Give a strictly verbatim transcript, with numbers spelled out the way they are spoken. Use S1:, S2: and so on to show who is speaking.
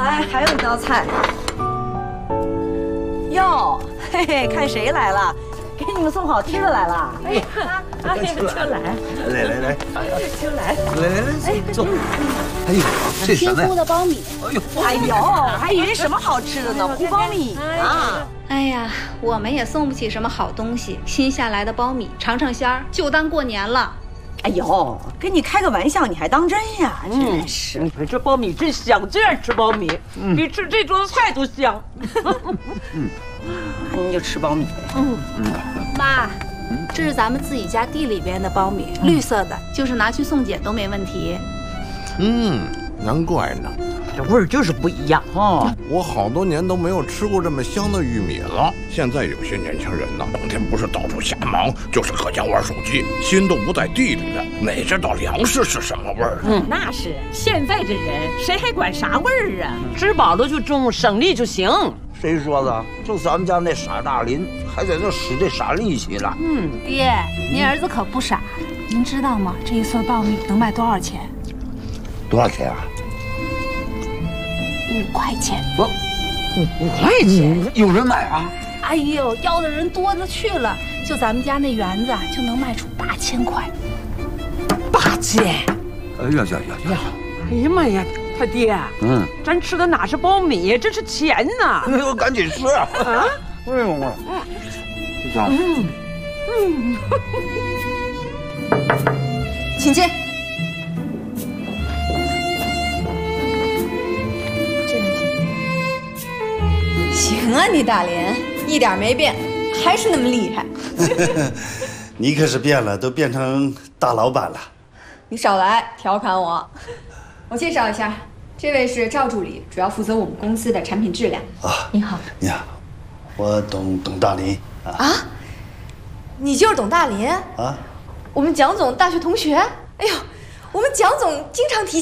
S1: 来，还有一道菜。哟，嘿嘿，看谁来了？给你们送好吃的来了。哎呀，啊，秋来，
S2: 来来来，
S1: 秋来，
S2: 来来来，坐。哎呦，这什么呀？
S3: 天的苞米。
S1: 哎呦，哎呦，还以为什么好吃的呢？糊苞米啊！
S3: 哎呀，我们也送不起什么好东西，新下来的苞米尝尝鲜儿，就当过年了。
S1: 哎呦，跟你开个玩笑，你还当真呀？真是，
S4: 你看这苞米真香，这样吃苞米比吃这桌子菜都香。
S1: 嗯，你就吃苞米。
S3: 嗯嗯，妈，这是咱们自己家地里边的苞米，绿色的，就是拿去送检都没问题。
S5: 嗯，难怪呢，
S4: 这味儿就是不一样啊！
S5: 我好多年都没有吃过这么香的玉米了。现在有些年轻人呢，整天不是到处瞎忙，就是搁家玩手机，心都不在地里了，哪知道粮食是什么味儿？
S4: 嗯，那是现在这人谁还管啥味儿啊？吃饱了就种，省力就行。
S2: 谁说的？就咱们家那傻大林还在那使这傻力气呢。
S3: 嗯，爹，您儿子可不傻，您知道吗？这一穗苞米能卖多少钱？
S2: 多少钱啊？
S3: 五块钱。
S2: 我五五块钱，有人买啊？
S3: 哎呦，要的人多了去了，就咱们家那园子就能卖出八千块。
S4: 八千！
S2: 哎呀呀呀呀！
S4: 哎呀妈呀，他爹，
S2: 嗯，咱
S4: 吃的哪是苞米，这是钱呐！
S2: 哎呦，赶紧吃啊！啊！哎呦我，这家伙，
S4: 嗯嗯，
S1: 请进。
S6: 行啊，你大连一点没变，还是那么厉害。
S7: 你可是变了，都变成大老板了。
S6: 你少来调侃我。我介绍一下，这位是赵助理，主要负责我们公司的产品质量。
S7: 啊，
S6: 你好。
S7: 你好，我董董大林啊。
S6: 啊？你就是董大林？
S7: 啊？
S6: 我们蒋总大学同学。哎呦，我们蒋总经常提